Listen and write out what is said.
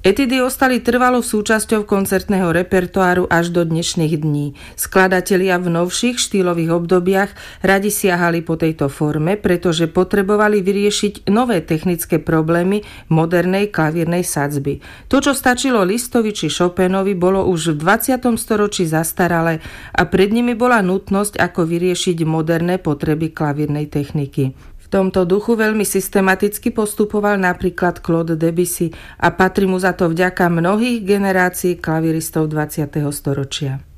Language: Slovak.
Etidy ostali trvalou súčasťou koncertného repertoáru až do dnešných dní. Skladatelia v novších štýlových obdobiach radi siahali po tejto forme, pretože potrebovali vyriešiť nové technické problémy modernej klavírnej sadzby. To, čo stačilo Listovi či Chopinovi, bolo už v 20. storočí zastaralé a pred nimi bola nutnosť, ako vyriešiť moderné potreby klavírnej techniky. V tomto duchu veľmi systematicky postupoval napríklad Claude Debussy a patrí mu za to vďaka mnohých generácií klavíristov 20. storočia.